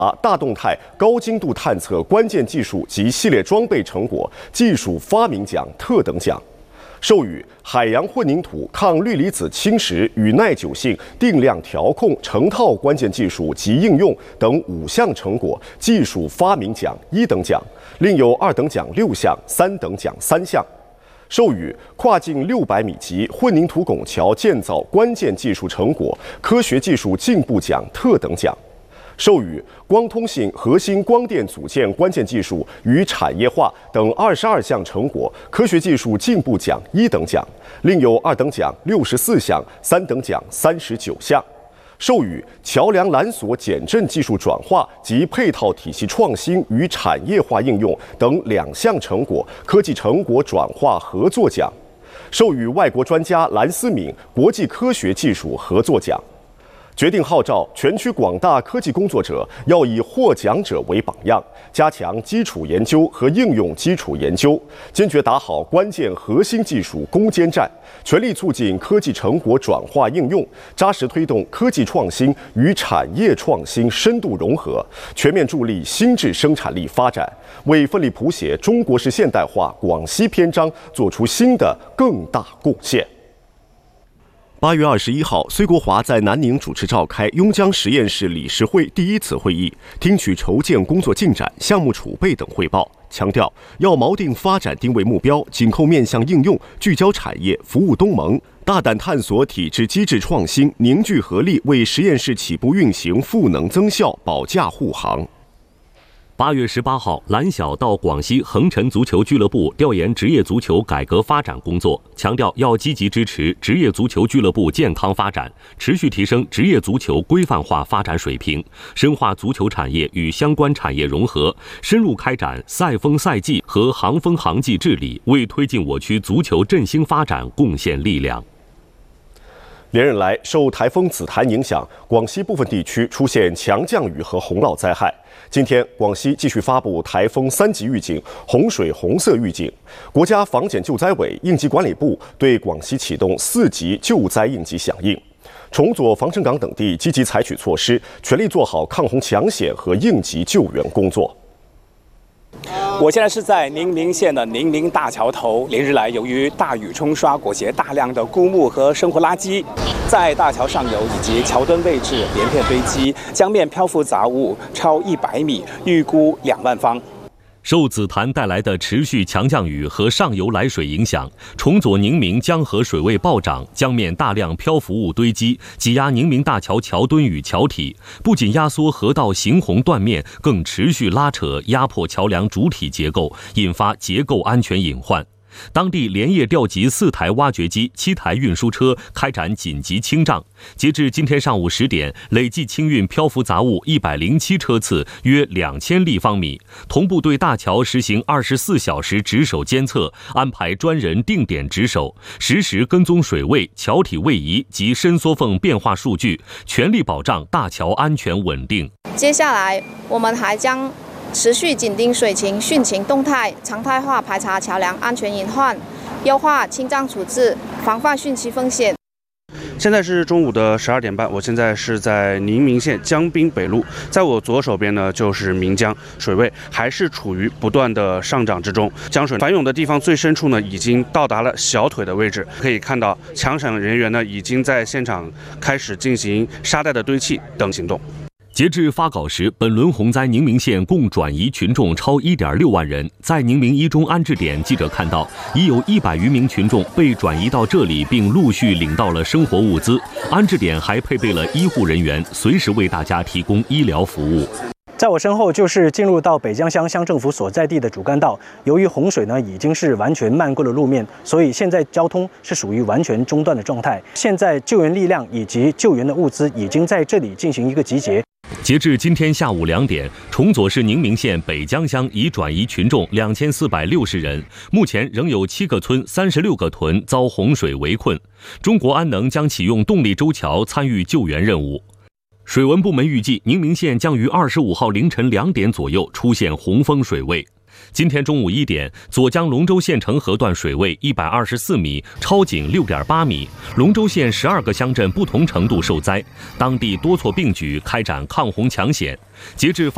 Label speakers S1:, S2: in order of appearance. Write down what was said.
S1: 大动态高精度探测关键技术及系列装备成果技术发明奖特等奖。授予海洋混凝土抗氯离子侵蚀与耐久性定量调控成套关键技术及应用等5项成果技术发明奖1等奖，另有2等奖6项，3等奖3项。授予跨境600米级混凝土拱桥建造关键技术成果科学技术进步奖特等奖。授予光通信核心光电组件关键技术与产业化等22项成果科学技术进步奖1等奖，另有2等奖64项，3等奖39项。授予桥梁缆索减震技术转化及配套体系创新与产业化应用等2项成果科技成果转化合作奖。授予外国专家蓝思敏国际科学技术合作奖。决定号召全区广大科技工作者要以获奖者为榜样，加强基础研究和应用基础研究，坚决打好关键核心技术攻坚战，全力促进科技成果转化应用，扎实推动科技创新与产业创新深度融合，全面助力新质生产力发展，为奋力谱写中国式现代化广西篇章做出新的更大贡献。8月21号，孙国华在南宁主持召开邕江实验室理事会第1次会议，听取筹建工作进展、项目储备等汇报，强调要锚定发展定位目标，紧扣面向应用，聚焦产业，服务东盟，大胆探索体制机制创新，凝聚合力，为实验室起步运行赋能增效保驾护航。
S2: 8月18号，蓝晓到广西恒辰足球俱乐部调研职业足球改革发展工作，强调要积极支持职业足球俱乐部健康发展，持续提升职业足球规范化发展水平，深化足球产业与相关产业融合，深入开展赛风赛季和行风行纪治理，为推进我区足球振兴发展贡献力量。
S1: 连日来，受台风紫檀影响，广西部分地区出现强降雨和洪涝灾害。今天，广西继续发布台风3级预警、洪水红色预警。国家防检救灾委应急管理部对广西启动4级救灾应急响应，崇左、防城港等地积极采取措施，全力做好抗洪抢险和应急救援工作。
S3: 我现在是在宁明县的宁明大桥头。连日来，由于大雨冲刷，裹挟大量的枯木和生活垃圾在大桥上游以及桥墩位置连片堆积，江面漂浮杂物超100米，预估2万方。
S2: 受紫檀带来的持续强降雨和上游来水影响，崇左宁明江河水位暴涨，江面大量漂浮物堆积，挤压宁明大桥桥墩与桥体，不仅压缩河道行洪断面，更持续拉扯压迫桥梁主体结构，引发结构安全隐患。当地连夜调集4台挖掘机、7台运输车，开展紧急清障。截至今天上午10点，累计清运漂浮杂物107车次，约2000立方米。同步对大桥实行24小时值守监测，安排专人定点值守，实时跟踪水位、桥体位移及伸缩缝变化数据，全力保障大桥安全稳定。
S4: 接下来，我们还将持续紧盯水情、汛情动态，常态化排查桥梁安全隐患，优化清障处置，防范汛期风险。
S5: 现在是中午的12点半，我现在是在宁明县江滨北路，在我左手边呢就是岷江，水位还是处于不断的上涨之中，江水反涌的地方最深处呢已经到达了小腿的位置，可以看到抢险人员呢已经在现场开始进行沙袋的堆砌等行动。
S2: 截至发稿时，本轮洪灾宁明县共转移群众超1.6万人。在宁明一中安置点，记者看到已有100余名群众被转移到这里，并陆续领到了生活物资。安置点还配备了医护人员，随时为大家提供医疗服务。
S6: 在我身后就是进入到北江乡乡政府所在地的主干道，由于洪水呢已经是完全漫过了路面，所以现在交通是属于完全中断的状态。现在救援力量以及救援的物资已经在这里进行一个集结。
S2: 截至今天下午2点，崇左市宁明县北江乡已转移群众2460人，目前仍有7个村、36个屯遭洪水围困。中国安能将启用动力周桥参与救援任务。水文部门预计，宁明县将于25号凌晨2点左右出现洪峰水位。今天中午1点，左江龙州县城河段水位124米，超警6.8米。龙州县12个乡镇不同程度受灾，当地多措并举，开展抗洪抢险。截至